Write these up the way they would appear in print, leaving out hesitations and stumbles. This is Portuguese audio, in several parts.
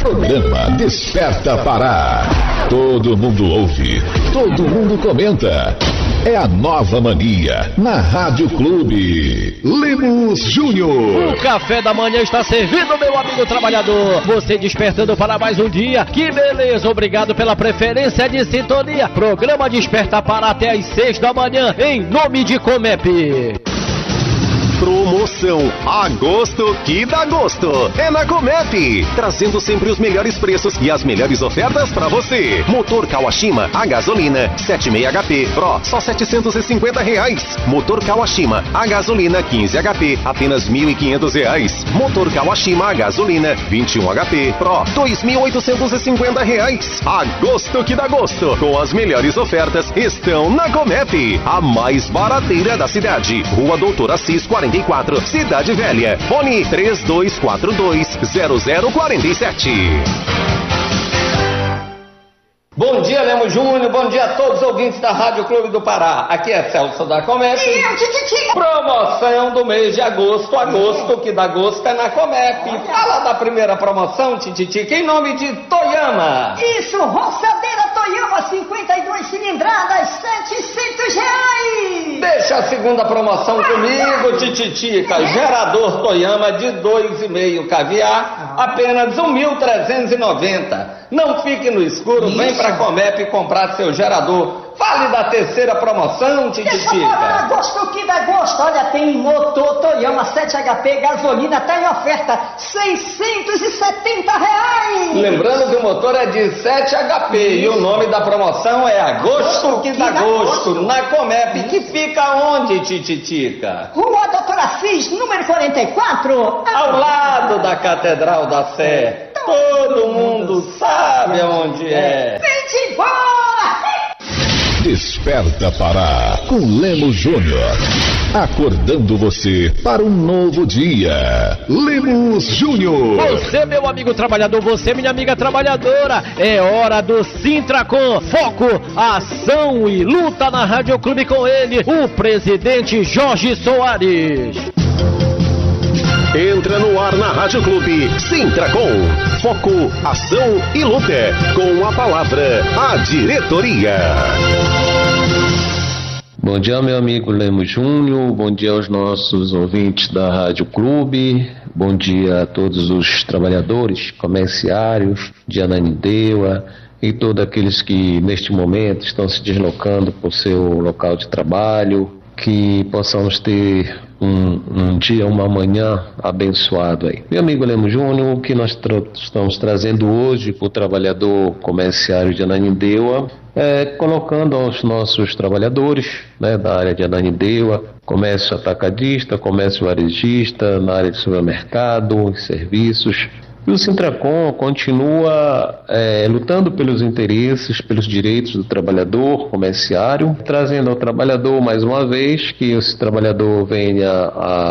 Programa Desperta Pará. Todo mundo ouve, todo mundo comenta. É a nova mania na Rádio Clube. Lemos Júnior. O café da manhã está servido, meu amigo trabalhador. Você despertando para mais um dia. Que beleza, obrigado pela preferência de sintonia. Programa Desperta Pará até às 6 da manhã, em nome de Comep. Promoção Agosto que dá gosto. É na Comep, trazendo sempre os melhores preços e as melhores ofertas para você. Motor Kawashima a gasolina 76 HP Pro, só R$750. Motor Kawashima a gasolina 15 HP, apenas R$1.500. Motor Kawashima a gasolina 21 HP Pro, R$2.850. Agosto que dá gosto, com as melhores ofertas estão na Comep, a mais barateira da cidade. Rua Doutor Assis 44, Cidade Velha. Fone 3242-0047. Bom dia, Lemos Júnior. Bom dia a todos os ouvintes da Rádio Clube do Pará. Aqui é Celso da Comep. Promoção do mês de agosto. Agosto que dá gosto é na Comep. Fala da primeira promoção, Tititica, em nome de Toyama. Isso, roçadeira Toyama 52 cilindradas, R$700. Deixa a segunda promoção comigo, Tititica. Gerador Toyama de 2,5 caviar, apenas R$1.390. Não fique no escuro, vem pra Comep comprar seu gerador. Fale da terceira promoção, Tititica. Gosto que dá gosto. Olha, tem motor Toyama 7 HP, gasolina, tá em oferta, R$670. Lembrando que o motor é de 7 HP e o nome da promoção é Agosto que dá gosto, na Comep, que fica onde, Tititica? Rua Doutor Assis, número 44. Ao lado da Catedral da Sé. Todo mundo sabe aonde é. Vem embora! Desperta Pará com Lemos Júnior. Acordando você para um novo dia. Lemos Júnior. Você, meu amigo trabalhador, você, minha amiga trabalhadora. É hora do Sintracom. Foco, ação e luta na Rádio Clube com ele, o presidente Jorge Soares. Entra no ar na Rádio Clube, Sintracom. Foco, ação e luta. Com a palavra, a diretoria. Bom dia, meu amigo Lemos Júnior. Bom dia aos nossos ouvintes da Rádio Clube. Bom dia a todos os trabalhadores, comerciários de Ananindeua e todos aqueles que neste momento estão se deslocando para o seu local de trabalho. Que possamos ter um dia, uma manhã abençoado aí. Meu amigo Lemos Júnior, o que nós estamos trazendo hoje para o trabalhador comerciário de Ananindeua colocando aos nossos trabalhadores, né, da área de Ananindeua, comércio atacadista, comércio varejista, na área de supermercado, serviços. E o Sintracom continua lutando pelos interesses, pelos direitos do trabalhador comerciário, trazendo ao trabalhador mais uma vez que esse trabalhador venha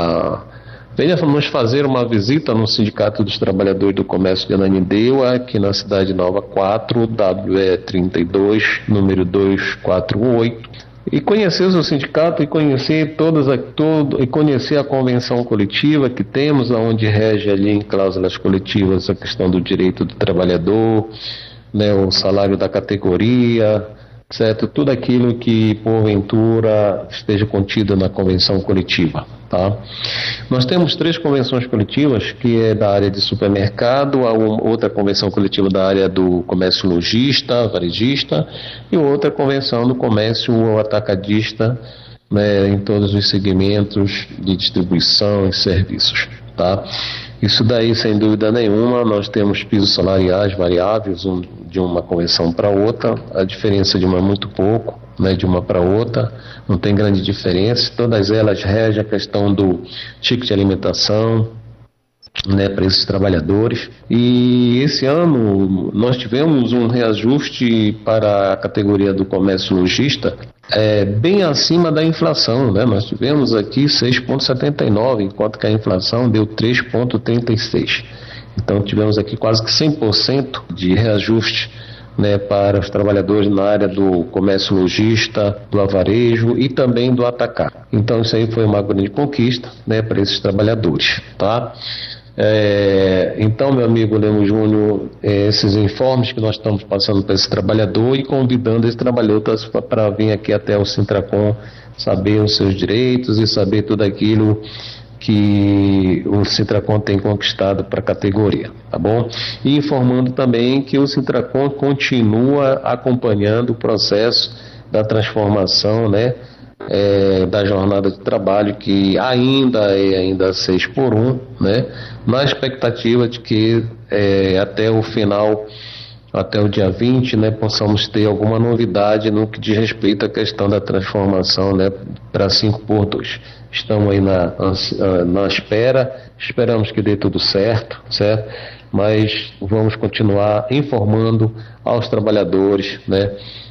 nos fazer uma visita no Sindicato dos Trabalhadores do Comércio de Ananindeua, aqui na Cidade Nova 4, WE 32, número 248. E conhecer o sindicato e conhecer e conhecer a convenção coletiva que temos, onde rege ali em cláusulas coletivas a questão do direito do trabalhador, né, o salário da categoria, certo? Tudo aquilo que porventura esteja contido na convenção coletiva, tá? Nós temos 3 convenções coletivas, que é da área de supermercado, outra convenção coletiva da área do comércio lojista, varejista, e outra convenção do comércio atacadista, né, em todos os segmentos de distribuição e serviços, tá? Isso daí, sem dúvida nenhuma, nós temos pisos salariais variáveis de uma convenção para outra, a diferença de uma é muito pouco, né, de uma para outra, não tem grande diferença, todas elas regem a questão do ticket de alimentação, né, para esses trabalhadores. E esse ano nós tivemos um reajuste para a categoria do comércio lojista bem acima da inflação, né? Nós tivemos aqui 6,79, enquanto que a inflação deu 3,36. Então tivemos aqui quase que 100% de reajuste, né, para os trabalhadores na área do comércio lojista, do avarejo e também do atacar. Então isso aí foi uma grande conquista, né, para esses trabalhadores, tá? Então, meu amigo Lemos Júnior, esses informes que nós estamos passando para esse trabalhador e convidando esse trabalhador para vir aqui até o Sintracom, saber os seus direitos e saber tudo aquilo que o Sintracom tem conquistado para a categoria, tá bom? E informando também que o Sintracom continua acompanhando o processo da transformação, né, da jornada de trabalho, que ainda é 6x1, né, na expectativa de que até o final, até o dia 20, né, possamos ter alguma novidade no que diz respeito à questão da transformação, né, para 5x2. Estamos aí na espera, esperamos que dê tudo certo? Mas vamos continuar informando aos trabalhadores, né,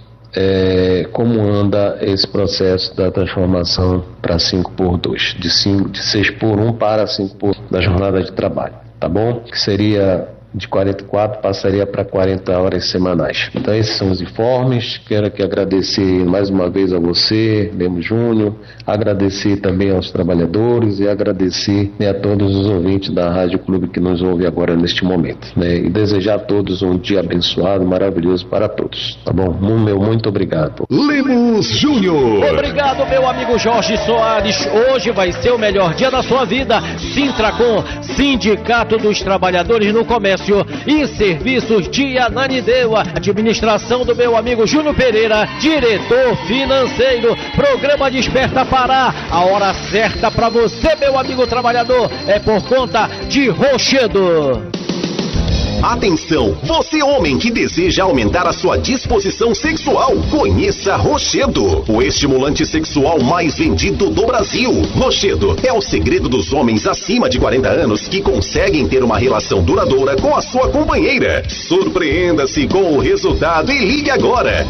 como anda esse processo da transformação para 5x2, de 6x1 para 5x2 da jornada de trabalho, tá bom? Que seria de 44, passaria para 40 horas semanais. Então esses são os informes. Quero aqui agradecer mais uma vez a você, Lemos Júnior, agradecer também aos trabalhadores e agradecer, né, a todos os ouvintes da Rádio Clube que nos ouve agora neste momento, né, e desejar a todos um dia abençoado, maravilhoso para todos, tá bom? Meu muito obrigado. Lemos Júnior. Obrigado, meu amigo Jorge Soares. Hoje vai ser o melhor dia da sua vida. Sintracom, Sindicato dos Trabalhadores no Comércio e Serviços de Ananindeua. Administração do meu amigo Júnior Pereira, diretor financeiro. Programa Desperta Pará. A hora certa para você, meu amigo trabalhador, é por conta de Rochedo. Atenção, você homem que deseja aumentar a sua disposição sexual, conheça Rochedo, o estimulante sexual mais vendido do Brasil. Rochedo é o segredo dos homens acima de 40 anos que conseguem ter uma relação duradoura com a sua companheira. Surpreenda-se com o resultado e ligue agora,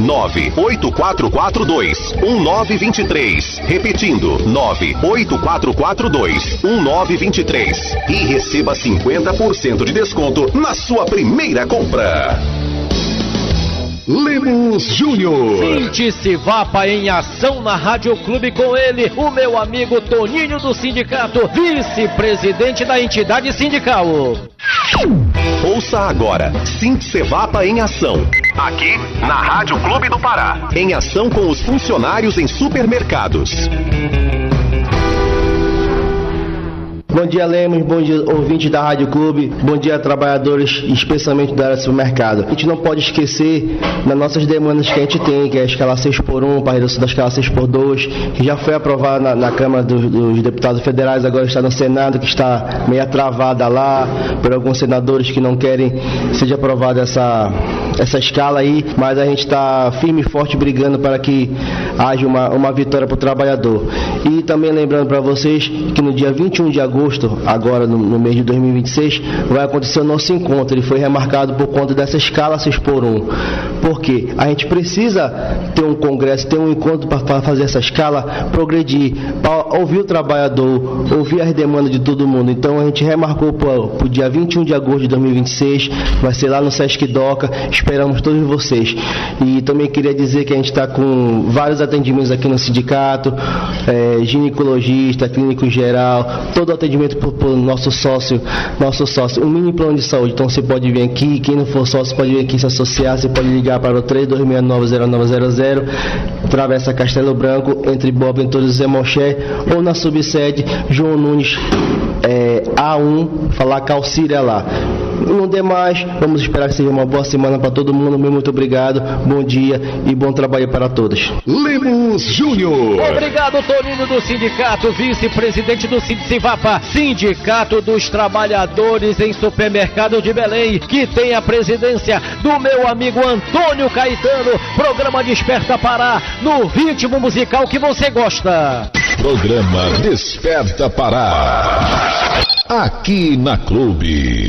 98442-1923, repetindo, 98442-1923, e receba 50% de desconto na sua primeira compra. Lemos Júnior. Sindicato em ação na Rádio Clube, com ele, o meu amigo Toninho do Sindicato, vice-presidente da entidade sindical. Ouça agora, Sindicato em ação, aqui na Rádio Clube do Pará, em ação com os funcionários em supermercados. Bom dia, Lemos, bom dia, ouvintes da Rádio Clube, bom dia, trabalhadores, especialmente da área de supermercado. A gente não pode esquecer das nossas demandas que a gente tem, que é a escala 6x1, para a redução da escala 6x2, que já foi aprovada na Câmara dos Deputados Federais, agora está no Senado, que está meio travada lá, por alguns senadores que não querem que seja aprovada essa escala aí, mas a gente está firme e forte brigando para que haja uma vitória para o trabalhador. E também lembrando para vocês que no dia 21 de agosto, agora no mês de 2026, vai acontecer o nosso encontro. Ele foi remarcado por conta dessa escala 6x1. Porque a gente precisa ter um congresso, ter um encontro para fazer essa escala progredir, para ouvir o trabalhador, ouvir as demandas de todo mundo. Então a gente remarcou para o dia 21 de agosto de 2026, vai ser lá no Sesc Doca. Esperamos todos vocês. E também queria dizer que a gente está com vários atendimentos aqui no sindicato, ginecologista, clínico geral, todo atendimento por nosso sócio, um mini plano de saúde. Então você pode vir aqui, quem não for sócio pode vir aqui se associar, você pode ligar para o 32690900, Travessa Castelo Branco, entre Boa Ventura e Zé Moché, ou na subsede João Nunes, A1, falar Calcíria lá. No demais, vamos esperar que seja uma boa semana para todo mundo. Muito obrigado, bom dia e bom trabalho para todos. Lemos Júnior. Obrigado, Toninho do Sindicato, vice-presidente do Sindicato, Sindicato dos Trabalhadores em Supermercado de Belém, que tem a presidência do meu amigo Antônio Caetano. Programa Desperta Pará, no ritmo musical que você gosta. Programa Desperta Pará, aqui na Clube.